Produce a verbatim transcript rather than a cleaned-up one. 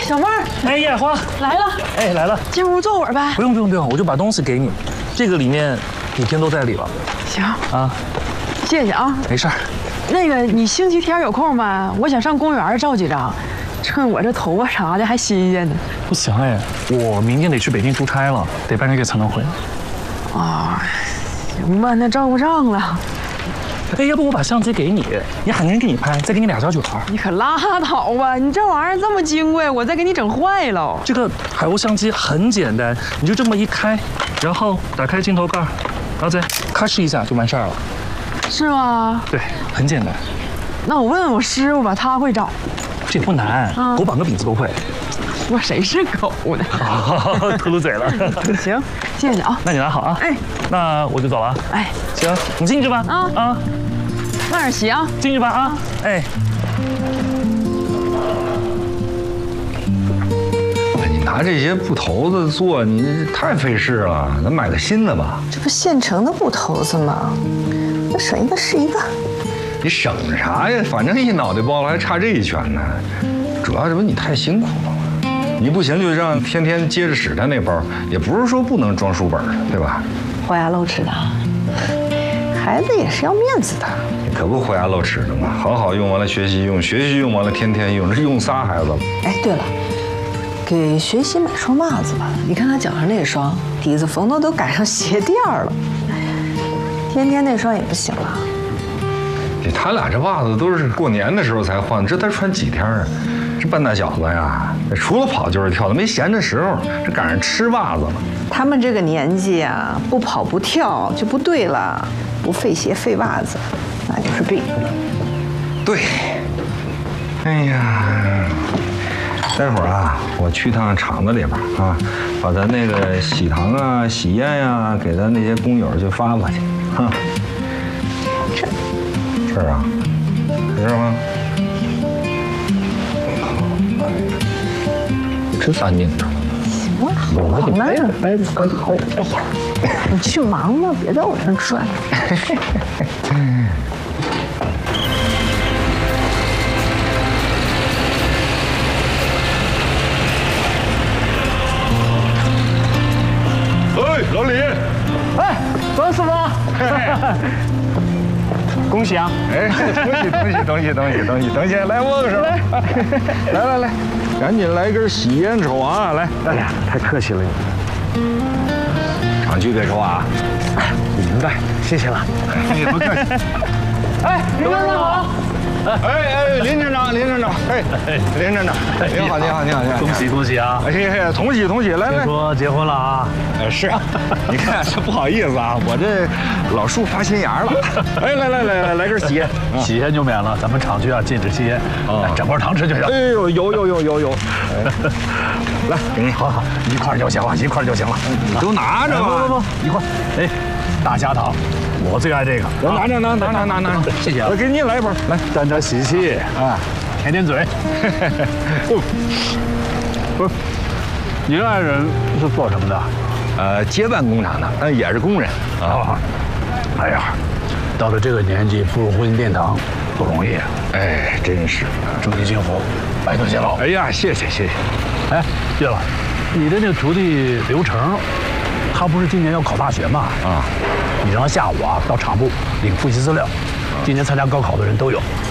小妹儿， 哎，叶花来了， 哎，来了， 进屋坐会儿呗。 不用不用不用，我就把东西给你，这个里面五天都在里了。 行啊， 谢谢啊。 没事儿。 那个，你星期天有空吗？我想上公园照几张，趁我这头发啥的还新鲜呢。 不行哎，我明天得去北京出差了，得半个月才能回来。 啊，行吧，那照不上了。 哎，要不我把相机给你，你喊人给你拍，再给你俩小卷儿。 你可拉倒吧！你这玩意儿这么金贵，我再给你整坏了。 这个海鸥相机很简单，你就这么一开，然后打开镜头盖，然后再咔哧一下就完事儿了。 是吗？ 对，很简单。 那我问问我师傅吧，他会照。 这也不难， 啊、 狗绑个饼子都会。 我谁是狗呢？ 秃噜嘴了。 行，谢谢啊。 那你拿好啊。哎，那我就走了。 哎， 行，你进去吧。啊啊， 慢点洗啊。 进去吧啊。哎。 你拿这些布头子做，你太费事了。咱买个新的吧。 这不现成的布头子吗？那省一个是一个。 你省啥呀？反正一脑袋包了，还差这一圈呢。主要这不你太辛苦了。你不行就让天天接着使他那包，也不是说不能装书本的，对吧？ 豁牙露齿的，孩子也是要面子的。 你可不豁牙露齿的嘛，好好用完了学习用，学习用完了天天用，这用仨孩子了。 哎，对了，给学习买双袜子吧。你看他脚上那双，底子缝的都赶上鞋垫了。天天那双也不行了。 他俩这袜子都是过年的时候才换，这他穿几天啊？这笨大小子呀，除了跑就是跳的，没闲着时候，这赶上吃袜子了。 他们这个年纪啊，不跑不跳就不对了，不费鞋费袜子，那就是病。 对，哎呀，待会儿啊，我去趟厂子里边啊，把咱那个喜糖啊、喜烟呀，给咱那些工友去发发去，哈。这这儿啊，是吗？真干净着。 行了，好了，掰了掰了掰了。哎呀，你去忙吧，别在我这儿转。 哎，老李， 哎，张师傅，恭喜啊！ 哎，东西东西东西东西东西东西，来握个手，来，来来来，赶紧来根喜烟抽啊！来， 哎呀，太客气了你。 厂区别抽啊！ 明白，谢谢了。 你不客气。 哎，林站长好。 哎哎，林站长，林站长，哎，林站长，你好，你好，你好，你好， 恭喜恭喜啊！ 哎呀，同喜同喜，来来。 说结婚了啊？ 哎，是啊，你看这不好意思啊，我这老树发新芽了。哎，来来来来，来根喜烟， 喜烟就免了，咱们厂区啊禁止吸烟，整块糖吃就行。 哎呦，有有有有有，来给你， 好好，一块就行了，一块就行了。 你都拿着吧， 不不不，一块。哎，大虾糖，我最爱这个。 拿着拿拿拿拿拿， 谢谢啊。 我给您来一盆，来沾沾喜气啊，舔舔嘴。不是，您爱人是做什么的？ 呃，接办工厂的，但也是工人啊。 哎呀，到了这个年纪步入婚姻殿堂不容易啊！ 哎，真是， 祝你幸福，白头偕老。 哎呀，谢谢谢谢。 哎，对了，你的那个徒弟刘成，他不是今年要考大学吗？啊，你让他下午啊到厂部领复习资料，今年参加高考的人都有。